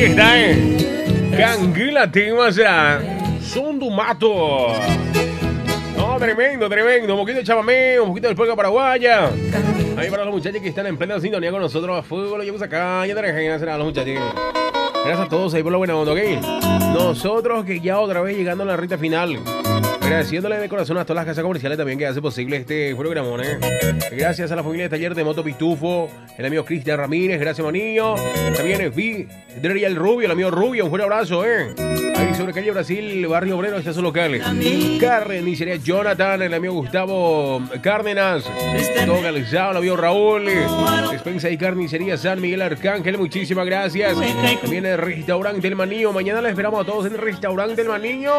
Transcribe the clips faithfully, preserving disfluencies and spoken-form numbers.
Ahí está, eh. Canguila Tema será. Son du mato. No, tremendo, tremendo. Un poquito de chamamé, un poquito del polka paraguaya. Ahí para los muchachos que están en plena sintonía con nosotros. A fuego lo llevamos acá. Ya te dejan a los muchachos. Gracias a todos ahí por la buena onda, ¿ok? Nosotros que ya otra vez llegando a la recta final. Agradeciéndole de corazón a todas las casas comerciales también que hace posible este programón, ¿eh? Gracias a la familia de Taller de Moto Pitufo, el amigo Cristian Ramírez, gracias Manillo. También es Vi, el Rubio, el amigo Rubio, un fuerte abrazo, ¿eh? Ahí sobre calle Brasil, Barrio Obrero, está su local. Carnicería Jonathan, el amigo Gustavo Cárdenas, todo organizado, el amigo Raúl. Despensa y Carnicería San Miguel Arcángel, muchísimas gracias. También el Restaurante El Manillo, mañana les esperamos a todos en el Restaurante El Manillo.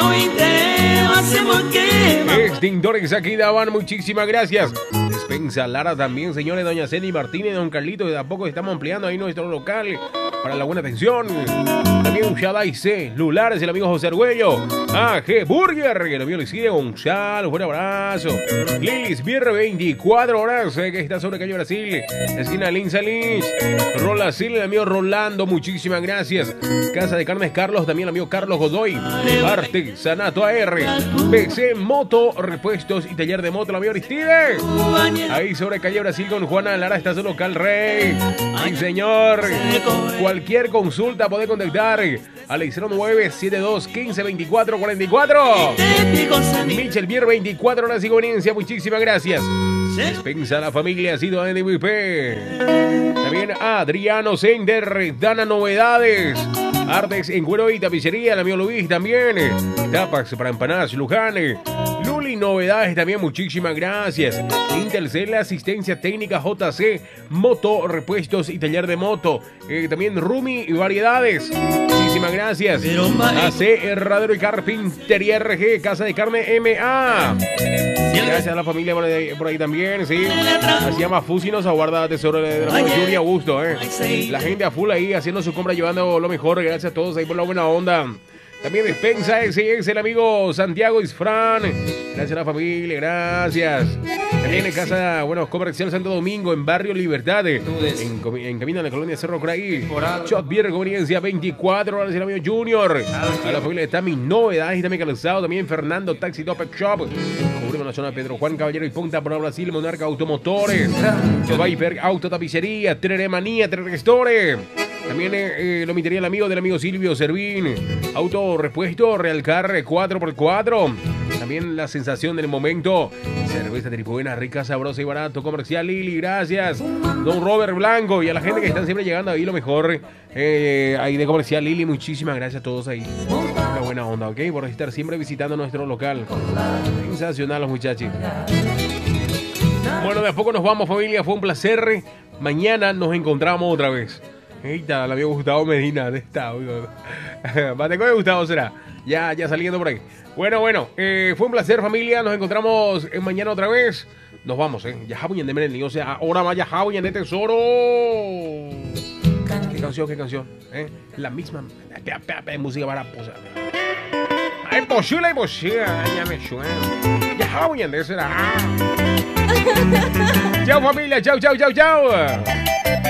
Extintores aquí daban, muchísimas gracias. Despensa Lara también, señores, doña Ceni Martínez, don Carlito, y de a poco estamos ampliando ahí nuestro local para la buena atención. También Shaddai C, Lulares, el amigo José Argüello, A G Burger, el amigo Lucidia Gonzalo, fuerte abrazo. Lilis Vierre veinticuatro horas, eh, que está sobre calle Brasil, esquina Linza Lynch. Rola Sil, el amigo Rolando, muchísimas gracias. Casa de Carnes Carlos, también el amigo Carlos Godoy. Artesanato A R, P C Moto, repuestos y taller de moto, el amigo Aristide. Ahí sobre calle Brasil con Juana Lara, está su local Rey. Sí, señor. Cualquier consulta puede contactar al cero nueve siete dos uno cinco veinticuatro cuarenta y cuatro. Michel Bier, veinticuatro horas y conveniencia, muchísimas gracias. Despensa la familia, ha sido N V P. También Adriano Sender, Dana Novedades. Artex en cuero y tapicería, el amigo Luis también. Tapas para empanadas, Luján. Luli Novedades también, muchísimas gracias. Intelcel, asistencia técnica, J C, moto, repuestos y taller de moto. Eh, también Rumi y variedades. Muchísimas gracias. A C, Herradero y Carpintería R G, Casa de Carne M A. Gracias a la familia por ahí, por ahí también, sí. Así se llama Fusinos, aguarda tesoro de la Julia Augusto, eh. La gente a full ahí haciendo su compra, llevando lo mejor. Gracias a todos ahí por la buena onda. También Despensa ese es el amigo Santiago Isfran. Gracias a la familia, gracias. También en casa, bueno, Comercial Santo Domingo, en Barrio Libertad, en, en camino a la colonia Cerro Craí. Shot Beer, conveniencia, veinticuatro horas, el amigo Junior. A la familia de Tami Novedades y también calzado. También Fernando Taxi Top Shop. Cubrimos la zona de Pedro Juan Caballero y Punta por Brasil, Monarca Automotores. Viper Auto Tapicería, Terere Manía, Terere Store. También eh, lo mitería el amigo del amigo Silvio Servín. Auto repuesto, Realcar cuatro por cuatro. También la sensación del momento. Cerveza tripuena, rica, sabrosa y barato. Comercial Lili, gracias. Don Robert Blanco y a la gente que están siempre llegando ahí lo mejor. Eh, ahí de Comercial Lili, muchísimas gracias a todos ahí. Una buena onda, ¿ok? Por estar siempre visitando nuestro local. Sensacional los muchachos. Bueno, de a poco nos vamos, familia. Fue un placer. Mañana nos encontramos otra vez. Eita, el amigo Gustavo Medina, ¿dónde está? Bateco de Gustavo será. Ya, ya saliendo por ahí. Bueno, bueno, eh, fue un placer, familia. Nos encontramos eh, mañana otra vez. Nos vamos, ¿eh? Ya Jabu y Andemene, o sea, ahora más ya Jabu y Andé Tesoro. ¿Qué canción, qué canción? ¿Eh? La misma. Música para posar. Es posible, es posible. Ya me suena. Ya Jabu y Andé será. Chao, familia. Chao, chao, chao, chao.